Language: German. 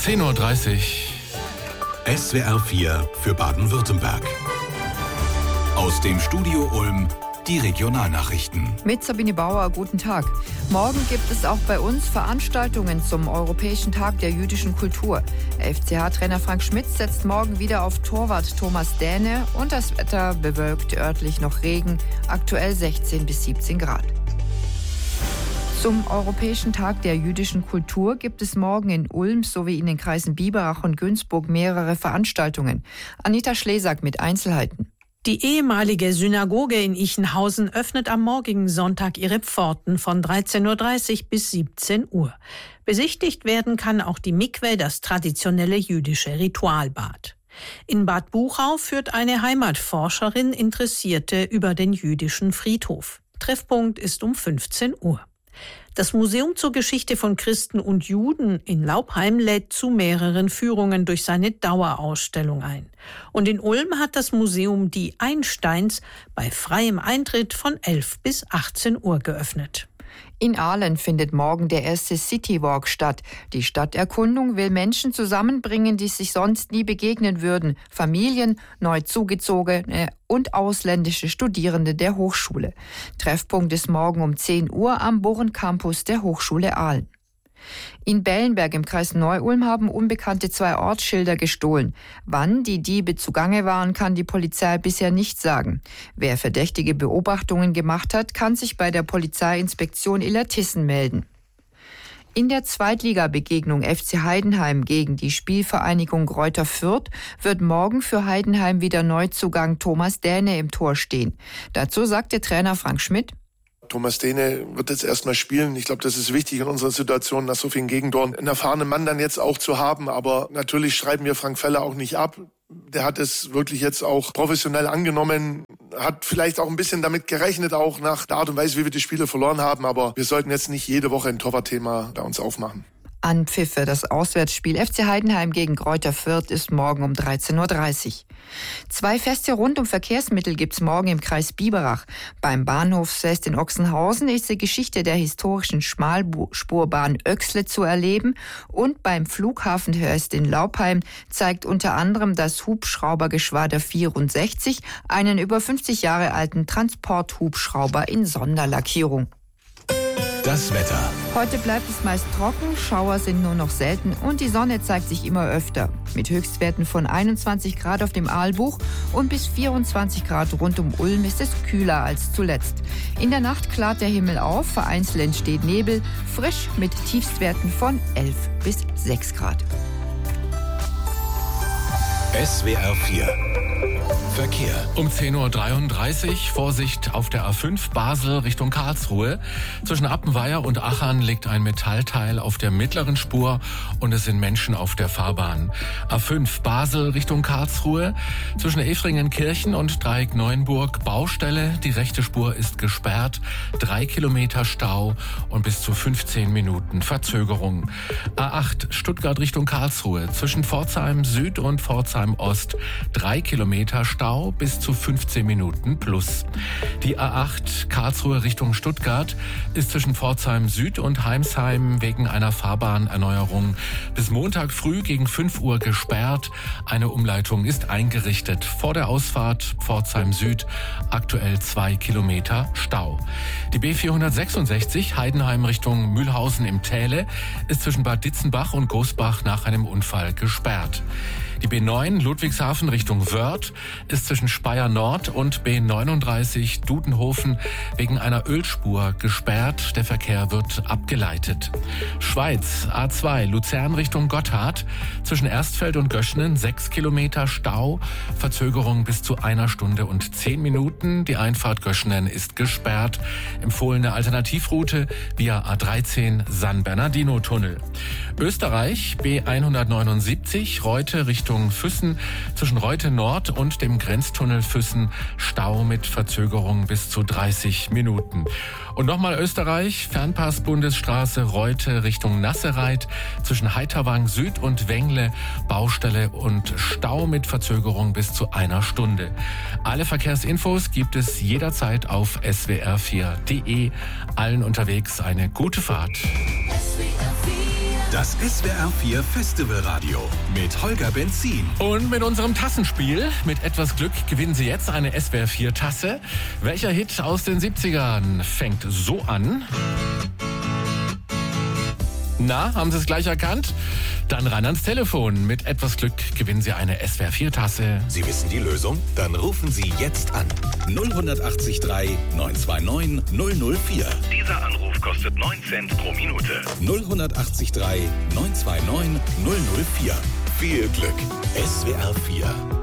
10:30 Uhr. SWR 4 für Baden-Württemberg. Aus dem Studio Ulm die Regionalnachrichten. Mit Sabine Bauer, guten Tag. Morgen gibt es auch bei uns Veranstaltungen zum Europäischen Tag der jüdischen Kultur. FCH-Trainer Frank Schmidt setzt morgen wieder auf Torwart Thomas Dähne und das Wetter bewölkt, örtlich noch Regen, aktuell 16 bis 17 Grad. Zum Europäischen Tag der jüdischen Kultur gibt es morgen in Ulm sowie in den Kreisen Biberach und Günzburg mehrere Veranstaltungen. Anita Schlesak mit Einzelheiten. Die ehemalige Synagoge in Ichenhausen öffnet am morgigen Sonntag ihre Pforten von 13:30 Uhr bis 17 Uhr. Besichtigt werden kann auch die Mikwe, das traditionelle jüdische Ritualbad. In Bad Buchau führt eine Heimatforscherin Interessierte über den jüdischen Friedhof. Treffpunkt ist um 15 Uhr. Das Museum zur Geschichte von Christen und Juden in Laupheim lädt zu mehreren Führungen durch seine Dauerausstellung ein. Und in Ulm hat das Museum Die Einsteins bei freiem Eintritt von 11 bis 18 Uhr geöffnet. In Aalen findet morgen der erste Citywalk statt. Die Stadterkundung will Menschen zusammenbringen, die sich sonst nie begegnen würden. Familien, neu zugezogene und ausländische Studierende der Hochschule. Treffpunkt ist morgen um 10 Uhr am Bohren-Campus der Hochschule Aalen. In Bellenberg im Kreis Neu-Ulm haben Unbekannte 2 Ortsschilder gestohlen. Wann die Diebe zugange waren, kann die Polizei bisher nicht sagen. Wer verdächtige Beobachtungen gemacht hat, kann sich bei der Polizeiinspektion Illertissen melden. In der Zweitligabegegnung FC Heidenheim gegen die Spielvereinigung Greuther Fürth wird morgen für Heidenheim wieder Neuzugang Thomas Dähne im Tor stehen. Dazu sagte Trainer Frank Schmidt: Thomas Dähne wird jetzt erstmal spielen. Ich glaube, das ist wichtig in unserer Situation, nach so vielen Gegentoren einen erfahrenen Mann dann jetzt auch zu haben. Aber natürlich schreiben wir Frank Feller auch nicht ab. Der hat es wirklich jetzt auch professionell angenommen, hat vielleicht auch ein bisschen damit gerechnet, auch nach der Art und Weise, wie wir die Spiele verloren haben. Aber wir sollten jetzt nicht jede Woche ein Torwartthema da uns aufmachen. Anpfiffe. Das Auswärtsspiel FC Heidenheim gegen Greuther Fürth ist morgen um 13:30 Uhr. 2 Feste rund um Verkehrsmittel gibt's morgen im Kreis Biberach. Beim Bahnhofsfest in Ochsenhausen ist die Geschichte der historischen Schmalspurbahn Oechsle zu erleben und beim Flughafenfest in Laupheim zeigt unter anderem das Hubschraubergeschwader 64 einen über 50 Jahre alten Transporthubschrauber in Sonderlackierung. Das Wetter. Heute bleibt es meist trocken, Schauer sind nur noch selten und die Sonne zeigt sich immer öfter. Mit Höchstwerten von 21 Grad auf dem Aalbuch und bis 24 Grad rund um Ulm ist es kühler als zuletzt. In der Nacht klart der Himmel auf, vereinzelt entsteht Nebel, frisch mit Tiefstwerten von 11 bis 6 Grad. SWR 4 Verkehr. Um 10:33 Uhr Vorsicht auf der A5 Basel Richtung Karlsruhe. Zwischen Appenweier und Achern liegt ein Metallteil auf der mittleren Spur und es sind Menschen auf der Fahrbahn. A5 Basel Richtung Karlsruhe. Zwischen Efringenkirchen und Dreieck Neuenburg Baustelle. Die rechte Spur ist gesperrt. 3 Kilometer Stau und bis zu 15 Minuten Verzögerung. A8 Stuttgart Richtung Karlsruhe. Zwischen Pforzheim Süd und Pforzheim Ost 3 Kilometer Stau bis zu 15 Minuten plus. Die A8 Karlsruhe Richtung Stuttgart ist zwischen Pforzheim Süd und Heimsheim wegen einer Fahrbahnerneuerung bis Montag früh gegen 5 Uhr gesperrt. Eine Umleitung ist eingerichtet. Vor der Ausfahrt Pforzheim Süd aktuell 2 Kilometer Stau. Die B466 Heidenheim Richtung Mühlhausen im Täle ist zwischen Bad Ditzenbach und Gosbach nach einem Unfall gesperrt. Die B9 Ludwigshafen Richtung Wörth ist zwischen Speyer Nord und B39 Dudenhofen wegen einer Ölspur gesperrt. Der Verkehr wird abgeleitet. Schweiz A2 Luzern Richtung Gotthard zwischen Erstfeld und Göschenen 6 Kilometer Stau. Verzögerung bis zu 1 Stunde und 10 Minuten. Die Einfahrt Göschenen ist gesperrt. Empfohlene Alternativroute via A13 San Bernardino Tunnel. Österreich B179 Reute Richtung Füssen zwischen Reute Nord und dem Grenztunnel Füssen Stau mit Verzögerung bis zu 30 Minuten. Und nochmal Österreich, Fernpass Bundesstraße Reute Richtung Nassereit zwischen Heiterwang Süd und Wengle Baustelle und Stau mit Verzögerung bis zu 1 Stunde. Alle Verkehrsinfos gibt es jederzeit auf swr4.de. Allen unterwegs eine gute Fahrt. SWR 4 Das SWR 4 Festivalradio mit Holger Benzin. Und mit unserem Tassenspiel, mit etwas Glück, gewinnen Sie jetzt eine SWR 4 Tasse. Welcher Hit aus den 70ern fängt so an? Na, haben Sie es gleich erkannt? Dann ran ans Telefon. Mit etwas Glück gewinnen Sie eine SWR 4 Tasse. Sie wissen die Lösung? Dann rufen Sie jetzt an. 0183 929 004. Dieser Anruf kostet 9 Cent pro Minute. 0183 929 004. Viel Glück. SWR 4.